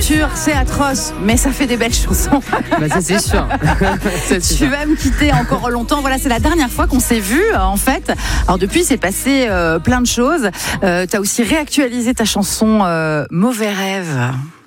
voiture, c'est atroce, mais ça fait des belles chansons. Bah ça c'est sûr. Tu vas me quitter encore longtemps. Voilà, c'est la dernière fois qu'on s'est vu en fait. Alors depuis, c'est passé plein de choses. Tu as aussi réactualisé ta chanson Mauvais rêve.